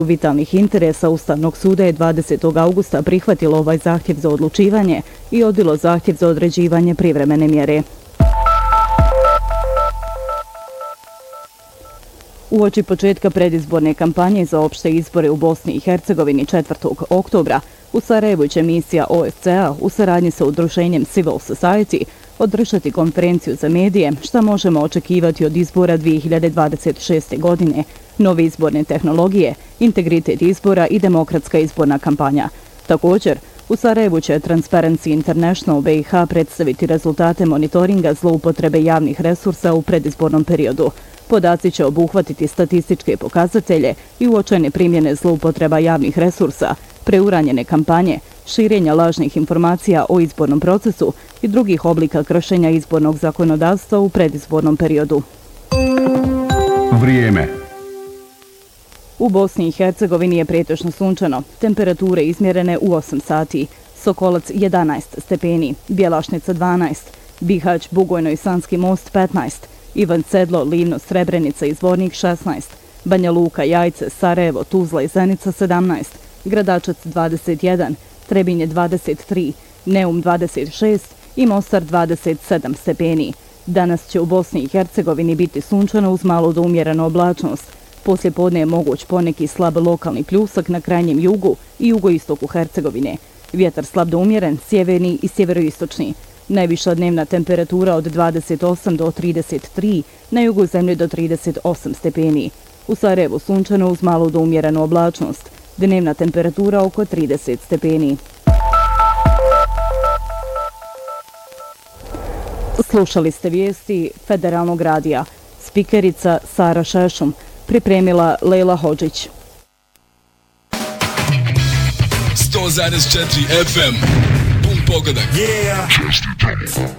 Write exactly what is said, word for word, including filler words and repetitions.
vitalnih interesa Ustavnog suda je dvadesetog augusta prihvatilo ovaj zahtjev za odlučivanje i odbilo zahtjev za određivanje privremene mjere. Uoči početka predizborne kampanje za opšte izbore u Bosni i Hercegovini četvrtog oktobra, u Sarajevu će misija O S C A u saradnji sa udruženjem Civil Society održati konferenciju za medije, šta možemo očekivati od izbora dvije hiljade dvadeset šeste. godine, nove izborne tehnologije, integritet izbora i demokratska izborna kampanja. Također, u Sarajevu će Transparency International B i H predstaviti rezultate monitoringa zloupotrebe javnih resursa u predizbornom periodu. Podaci će obuhvatiti statističke pokazatelje i uočene primjene zloupotreba javnih resursa, preuranjene kampanje, širenja lažnih informacija o izbornom procesu i drugih oblika kršenja izbornog zakonodavstva u predizbornom periodu. Vrijeme. U Bosni i Hercegovini je pretežno sunčano, temperature izmjerene u osam sati, Sokolac jedanaest stepeni, Bjelašnica dvanaest, Bihać, Bugojno i Sanski most petnaest, Ivan Sedlo, Livno, Srebrenica i Zvornik šesnaest, Banja Luka, Jajce, Sarajevo, Tuzla i Zenica sedamnaest, Gradačac dvadeset jedan, Trebinje dvadeset tri, Neum dvadeset šest i Mostar dvadeset sedam stepeni. Danas će u Bosni i Hercegovini biti sunčano uz malo do umjerenu oblačnost. Poslije podne je moguć poneki slab lokalni pljusak na krajnjem jugu i jugoistoku Hercegovine. Vjetar slab do umjeren, sjeverni i sjeveroistočni. Najviša dnevna temperatura od dvadeset osam do trideset tri, na jugu zemlje do trideset osam stepeni. U Sarajevu sunčano uz malo do umjerenu oblačnost. Dnevna temperatura oko trideset stepeni. Slušali ste vijesti Federalnog radija. Spikerica Sara Šešum. Pripremila Lejla Hodžić. sto zarez četiri F M. Pun pogodak. Yeah.